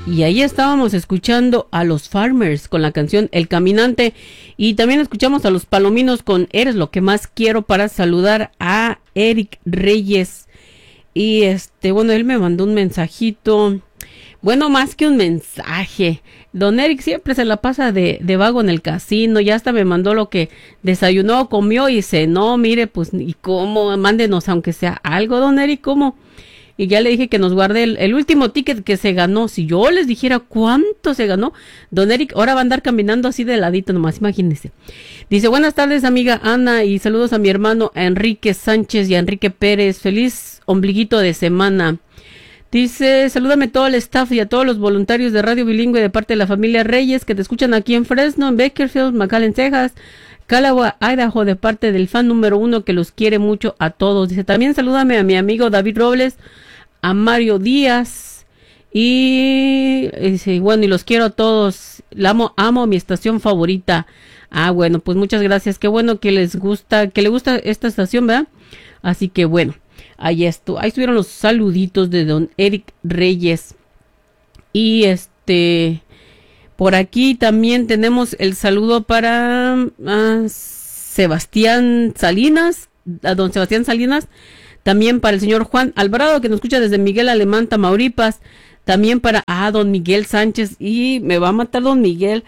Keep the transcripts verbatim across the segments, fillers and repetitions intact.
Y ahí estábamos escuchando a los Farmers con la canción El Caminante. Y también escuchamos a los Palominos con Eres lo que más quiero, para saludar a Eric Reyes. Y este, bueno, él me mandó un mensajito. Bueno, más que un mensaje. Don Eric siempre se la pasa de, de vago en el casino. Ya hasta me mandó lo que desayunó, comió y cenó. Mire, pues, ¿y cómo? Mándenos aunque sea algo, don Eric, ¿cómo? Y ya le dije que nos guarde el, el último ticket que se ganó. Si yo les dijera cuánto se ganó, don Eric ahora va a andar caminando así de ladito, nomás imagínense. Dice, buenas tardes, amiga Ana, y saludos a mi hermano Enrique Sánchez y a Enrique Pérez. Feliz ombliguito de semana. Dice, salúdame todo el staff y a todos los voluntarios de Radio Bilingüe de parte de la familia Reyes que te escuchan aquí en Fresno, en Bakersfield, McAllen, Texas, Callaway, Idaho, de parte del fan número uno que los quiere mucho a todos. Dice, también salúdame a mi amigo David Robles, a Mario Díaz, y dice, bueno, y los quiero a todos. La amo, amo mi estación favorita. Ah, bueno, pues muchas gracias. Qué bueno que les gusta, que le gusta esta estación, ¿verdad? Así que bueno, ahí esto, ahí estuvieron los saluditos de don Eric Reyes. Y este, por aquí también tenemos el saludo para uh, Sebastián Salinas, a don Sebastián Salinas. También para el señor Juan Alvarado, que nos escucha desde Miguel Alemán, Tamaulipas. También para, ah, don Miguel Sánchez. Y me va a matar don Miguel.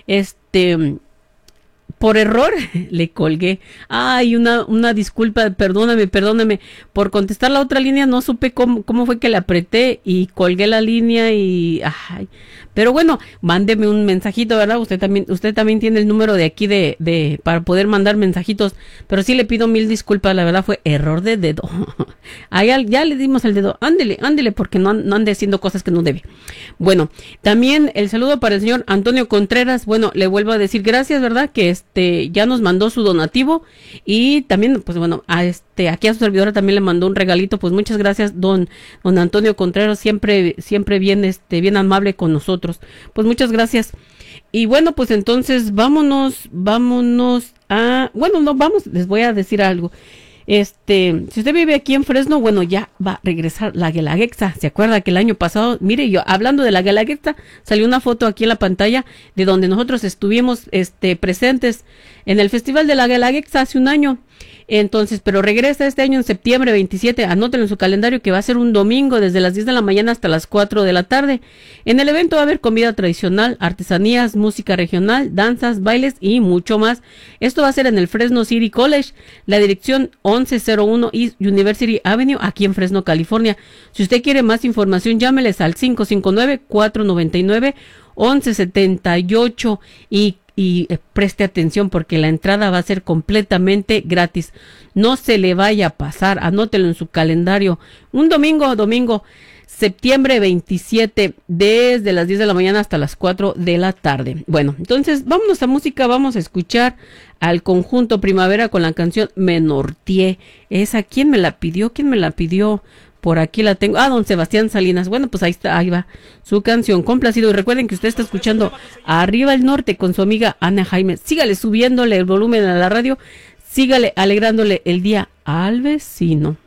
Este, por error, le colgué. Ay, una, una disculpa, perdóname, perdóname. Por contestar la otra línea, no supe cómo, cómo fue que le apreté y colgué la línea y, ay. Pero bueno, mándeme un mensajito, ¿verdad? Usted también, usted también tiene el número de aquí de, de, para poder mandar mensajitos. Pero sí le pido mil disculpas, la verdad fue error de dedo. Ahí ya, ya le dimos el dedo. Ándele, ándele, porque no, no ande haciendo cosas que no debe. Bueno, también el saludo para el señor Antonio Contreras. Bueno, le vuelvo a decir gracias, ¿verdad? Que este, ya nos mandó su donativo. Y también, pues bueno, a este, aquí a su servidora también le mandó un regalito. Pues muchas gracias, don, don Antonio Contreras, siempre, siempre bien, este, bien amable con nosotros. Pues muchas gracias. Y bueno, pues entonces vámonos, vámonos a, bueno, no, vamos, les voy a decir algo. Este, si usted vive aquí en Fresno, bueno, ya va a regresar la Guelaguetza. ¿Se acuerda que el año pasado, mire, yo hablando de la Guelaguetza, salió una foto aquí en la pantalla de donde nosotros estuvimos, este, presentes en el Festival de la Guelaguetza hace un año? Entonces, pero regresa este año en septiembre veintisiete, anótenlo en su calendario que va a ser un domingo desde las diez de la mañana hasta las cuatro de la tarde. En el evento va a haber comida tradicional, artesanías, música regional, danzas, bailes y mucho más. Esto va a ser en el Fresno City College, la dirección once cero uno East University Avenue, aquí en Fresno, California. Si usted quiere más información, llámeles al cinco cinco nueve, cuatro nueve nueve, once setenta y ocho y Y eh, preste atención porque la entrada va a ser completamente gratis. No se le vaya a pasar, anótelo en su calendario. Un domingo, domingo, septiembre veintisiete, desde las diez de la mañana hasta las cuatro de la tarde. Bueno, entonces vámonos a música, vamos a escuchar al conjunto Primavera con la canción Me Norteé. ¿Esa quién me la pidió? ¿Quién me la pidió? Por aquí la tengo. Ah, don Sebastián Salinas. Bueno, pues ahí está, ahí va su canción. Complacido. Y recuerden que usted está escuchando Arriba el Norte con su amiga Ana Jaime. Sígale subiéndole el volumen a la radio. Sígale alegrándole el día al vecino.